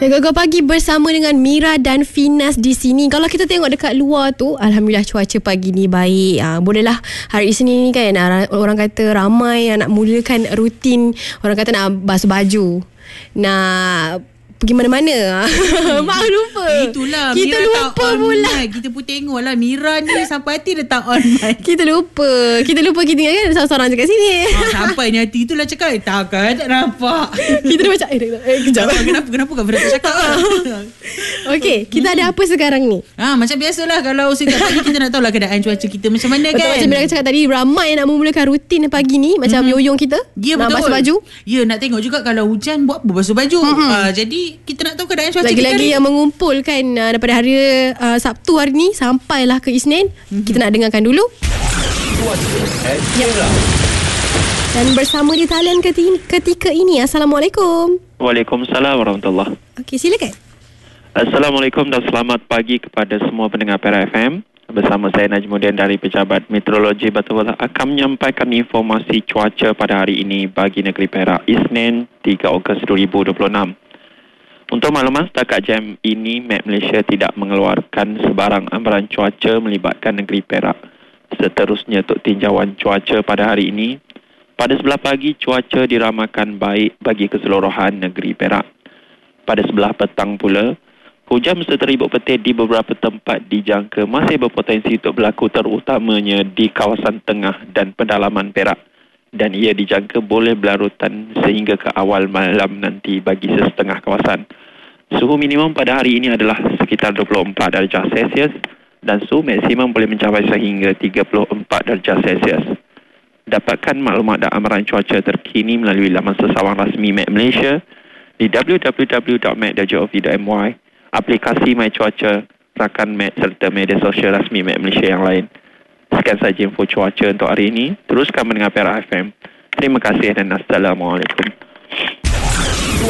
Gegar pagi bersama dengan Mira dan Finas di sini. Kalau kita tengok dekat luar tu, alhamdulillah cuaca pagi ni baik. Bolehlah hari Isnin ni kan, orang kata ramai yang nak mulakan rutin, orang kata nak basuh baju, nak pergi mana-mana. Mak lupa. Itulah kita Mira lupa tak on pula. mic. Kita pun tengok lah Mira ni sampai hati dia tak on mic. Kita lupa kita ingat kan seorang-seorang dekat sini. Sampai ni hati itulah cakap takkan tak nampak. Kita dah macam kejap. Kenapa kau berapa cakap? Okey, kita ada apa sekarang ni? Macam biasalah kalau setiap pagi kita nak tahu lah keadaan cuaca kita macam mana. Betul, kan. macam Mira cakap tadi, ramai yang nak memulakan rutin pagi ni. Macam Yoyong kita nak betul. basuh baju. Ya, nak tengok juga kalau hujan buat apa basuh baju. Jadi kita nak tahu keadaan cuaca lagi-lagi kita yang mengumpulkan daripada hari Sabtu hari ni sampailah ke Isnin. Kita nak dengarkan dulu. Dan bersama di talian ketika ini, Assalamualaikum. Waalaikumsalam warahmatullahi. Okey, silakan. Assalamualaikum dan selamat pagi kepada semua pendengar Perak FM. Bersama saya Najmuddin dari Pejabat Meteorologi Batu Batak akan menyampaikan informasi cuaca pada hari ini bagi negeri Perak, Isnin 3 Ogos 2026. Untuk makluman, setakat jam ini Met Malaysia tidak mengeluarkan sebarang amaran cuaca melibatkan negeri Perak. Seterusnya untuk tinjauan cuaca pada hari ini, pada sebelah pagi cuaca diramakan baik bagi keseluruhan negeri Perak. Pada sebelah petang pula, hujan serta ribut petir di beberapa tempat dijangka masih berpotensi untuk berlaku, terutamanya di kawasan tengah dan pedalaman Perak. Dan ia dijangka boleh berlarutan sehingga ke awal malam nanti bagi sesetengah kawasan. Suhu minimum pada hari ini adalah sekitar 24 darjah Celsius dan suhu maksimum boleh mencapai sehingga 34 darjah Celsius. Dapatkan maklumat dan amaran cuaca terkini melalui laman sesawang rasmi Met Malaysia di www.met.gov.my, aplikasi My Cuaca, rakan Met serta media sosial rasmi Met Malaysia yang lain. Sekian saja info cuaca untuk hari ini. Teruskan mendengar Perak FM. Terima kasih dan Assalamualaikum.